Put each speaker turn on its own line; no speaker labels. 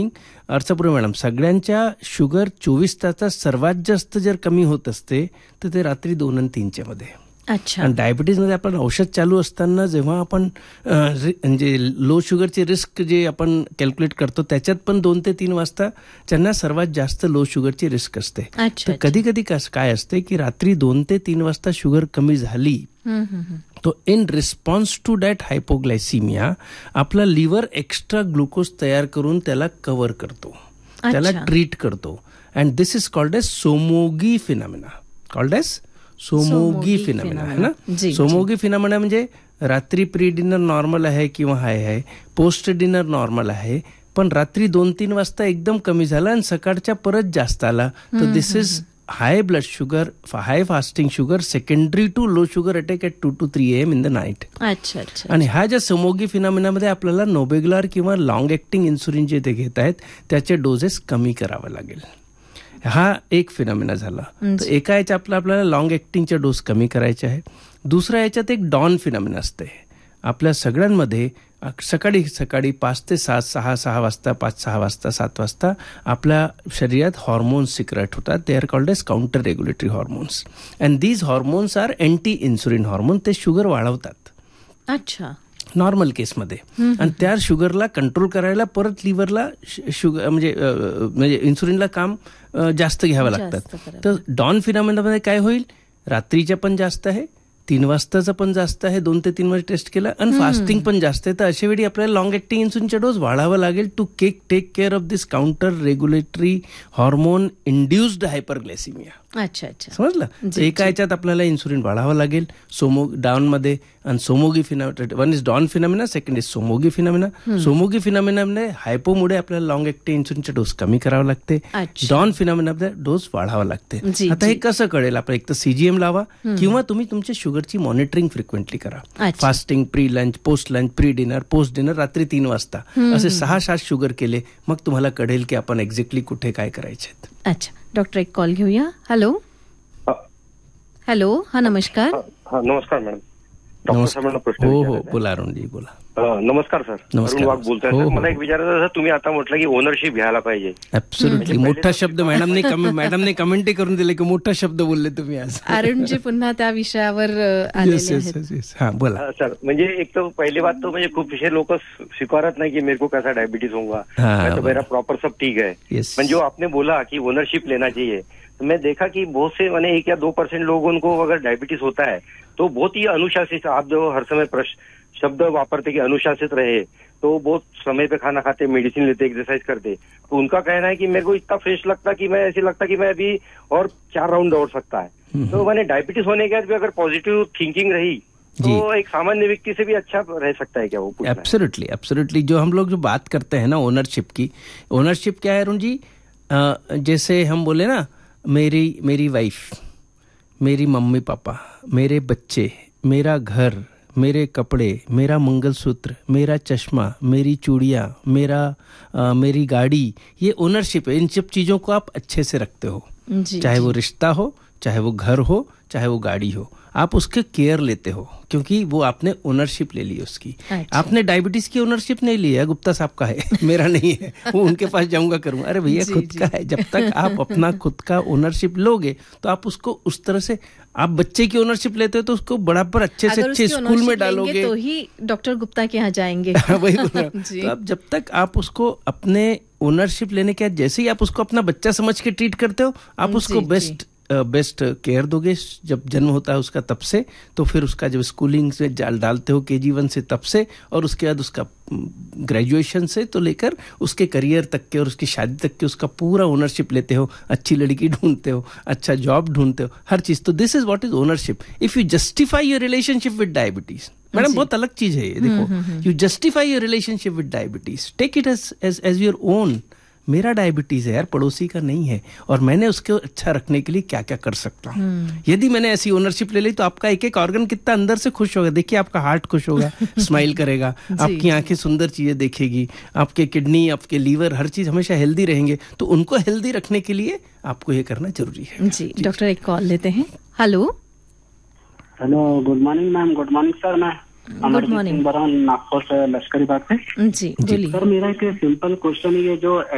अर्चपूर्व madam, सगळ्यांच्या sugar 24 तासात सर्वात जास्त जर कमी होत असते तर ते रात्री 2 आणि 3च्या मध्ये.
अच्छा.
आणि डायबिटीजमध्ये आपण औषध चालू असताना जेव्हा आपण म्हणजे लो शुगरची रिस्क जे आपण कॅल्क्युलेट करतो त्याच्यात पण 2 ते 3 वाजता त्यांना सर्वात जास्त लो शुगरची रिस्क असते. तर कधी कधी काय असते की रात्री 2 ते 3 वाजता शुगर कमी झाली तो in response to that hypoglycaemia आपला लिव्हर एक्स्ट्रा ग्लुकोज तयार करून त्याला कव्हर करतो, त्याला ट्रीट करतो. And this is called age सोमोगी phenomena. सोमोगी phenomena है ना. सोमोगी फिनॉमिना म्हणजे रात्री प्री डिनर नॉर्मल आहे किंवा हाय आहे, पोस्ट डिनर नॉर्मल आहे, पण रात्री 2-3 वाजता एकदम कमी झाला आणि सकाळच्या परत जास्त आला, तर दिस is high blood sugar, high fasting sugar secondary to low sugar attack at 2 to 3 AM in the night. आणि ह्या ज्या सोमोगी फिनॉमिनामध्ये आपल्याला नोबेग्युलर किंवा लॉंग ऍक्टिंग इन्सुलिन जे ते घेत आहेत त्याचे डोसेस कमी करावे लागेल. हा एक फिनॉमिना झाला. तर एका याच्यात आपल्याला लॉंग ऍक्टिंगचे डोस कमी करायचे आहे. दुसऱ्या याच्यात एक डॉन फिनॉमिना असते. आपल्या सगळ्यांमध्ये सकाळी 5 ते 7, 6 वाजता, 5-6 वाजता, 7 वाजता आपल्या शरीरात हॉर्मोन्स सिक्रेट होतात. They are called age counter regulatory hormones and these hormones R anti insulin hormone. ते शुगर वाढवतात.
अच्छा.
नॉर्मल केसमध्ये. आणि त्या शुगरला कंट्रोल करायला परत लिव्हरला शुगर म्हणजे इन्सुलिनला काम जास्त घ्यावं लागतात. तर डॉन फिनॉमिनामध्ये काय होईल, रात्रीच्या पण जास्त आहे, 3 वाजताचं पण जास्त आहे, 2 ते 3 मध्ये टेस्ट केला, आणि फास्टिंग पण जास्त आहे. तर अशा वेळी आपल्याला लॉंग ऍक्टिंग इन्सुलिनचे डोस वाढावा लागेल to take care of this counter regulatory hormone induced हायपरग्लायसिमिया.
अच्छा अच्छा,
समजलं. तर एका याच्यात आपल्याला इन्सुलिन वाढावं लागेल डाऊनमध्ये. आणि सोमोगी phenomena, one is don phenomena, second is सोमोगी phenomena. सोमोगी फिनॉमिनामध्ये हायपोमुळे आपल्याला लॉंग ऍक्टिंग इन्सुलिनचे डोस कमी करावे लागते, डॉन फिनॉमिनामध्ये डोस वाढावा लागते. आता हे कसं कळेल, आपण एक तर CGM लावा किंवा तुम्ही तुमच्या शुगरची मॉनिटरिंग फ्रिक्वेंटली करा. Fasting, pre lunch, post lunch, pre dinner, post dinner, रात्री 3 वाजता असे 6 शुगर केले, मग तुम्हाला कळेल की आपण एक्झॅक्टली कुठे काय करायचे.
अच्छा डॉक्टर, एक कॉल घेऊया. हॅलो. हा नमस्कार.
नमस्कार मॅडम. डॉक्टर साहेबांना प्रश्न.
हो बोला अरुणजी, बोला.
नमस्कार सर. अरुण वाघ बोलतोय सर. मला एक विचारायचं, तुम्ही आता म्हटलं की ओनरशिप घ्यायला पाहिजे.
ऍब्सोल्युटली. मोठा शब्द मॅडमने कमेंटही करून दिले की मोठा शब्द बोलले तुम्ही आज.
अरुणजी पुन्हा त्या विषयावर आलेले आहेत.
हा बोला
सर. म्हणजे एक तर पहिली बात तो म्हणजे खूप लोक स्वीकारत नाही की मेरे को कैसा डायबिटीज होगा, तो मेरा प्रॉपर सब ठीक है. पण जो आपने बोला कि ओनरशिप लेना चाहिए, तो मैं देखा कि बहुत से मैंने 1 या 2% लोगों को अगर डायबिटीज होता है तो बहुत ही अनुशासित, आप जो हर समय शब्द वापरते कि अनुशासित रहे, तो बहुत समय पे खाना खाते, मेडिसिन लेते, एक्सरसाइज करते, तो उनका कहना है कि मेरे को इतना फ्रेश लगता कि मैं ऐसे लगता कि मैं अभी और 4 राउंड दौड़ सकता है. तो मैंने डायबिटीज होने के बाद भी अगर पॉजिटिव थिंकिंग रही तो एक सामान्य व्यक्ति से भी अच्छा रह सकता है क्या, वो?
एब्सोल्युटली. जो हम लोग जो बात करते हैं ना ओनरशिप की, ओनरशिप क्या है अरुण जी, जैसे हम बोले ना, मेरी वाइफ, मेरी मम्मी पापा, मेरे बच्चे, मेरा घर, मेरे कपड़े, मेरा मंगलसूत्र, मेरा चश्मा, मेरी चूड़ियाँ, मेरी गाड़ी, ये ओनरशिप है. इन सब चीज़ों को आप अच्छे से रखते हो, चाहे वो रिश्ता हो, चाहे वो घर हो, चाहे वो गाड़ी हो, आप उसके केयर लेते हो क्योंकि वो आपने ओनरशिप ले ली उसकी. आपने डायबिटीज की ओनरशिप नहीं ली है, गुप्ता साहब का है, मेरा नहीं है, वो उनके पास जाऊंगा करूंगा. अरे भैया खुद का है. जब तक आप अपना खुद का ओनरशिप लोगे तो आप उसको उस तरह से, आप बच्चे की ओनरशिप लेते हो तो उसको बराबर अच्छे से अच्छे स्कूल में डालोगे
तो ही डॉक्टर गुप्ता के यहाँ जाएंगे.
वही बोल रहा हूं. तो अब जब तक आप उसको अपने ओनरशिप लेने के बाद, जैसे ही आप उसको अपना बच्चा समझ के ट्रीट करते हो, आप उसको बेस्ट केयर दोगे. जब जन्म होता है उसका तब से, तो फिर उसका जब स्कूलिंग से डालते हो KG1 से तब से, और उसके बाद उसका ग्रेजुएशन से तो लेकर उसके करियर तक के और उसकी शादी तक के उसका पूरा ओनरशिप लेते हो. अच्छी लड़की ढूंढते हो, अच्छा जॉब ढूंढते हो, हर चीज. तो दिस is what is ownership. If you justify your relationship विद डायबिटीज, मैडम बहुत अलग चीज है ये. देखो, यू जस्टिफाई योर रिलेशनशिप विद diabetes, take it age your on. मेरा डायबिटीज है यार, पड़ोसी का नहीं है, और मैंने उसको अच्छा रखने के लिए क्या क्या कर सकता हूँ. यदि मैंने ऐसी ओनरशिप ले ली तो आपका एक एक ऑर्गन कितना अंदर से खुश होगा. देखिए, आपका हार्ट खुश होगा, स्माइल करेगा, आपकी आंखें सुंदर चीजें देखेगी, आपके किडनी, आपके लीवर, हर चीज हमेशा हेल्दी रहेंगे. तो उनको हेल्दी रखने के लिए आपको ये करना जरूरी है.
जी डॉक्टर, एक कॉल लेते हैं. Hello.
Good morning ma'am. Good morning sir. मैं
गुड मॉर्निंग.
नागपुर से लश्करी बाग से.
जी बोलिए
सर. मेरा एक सिंपल क्वेश्चन है, ये जो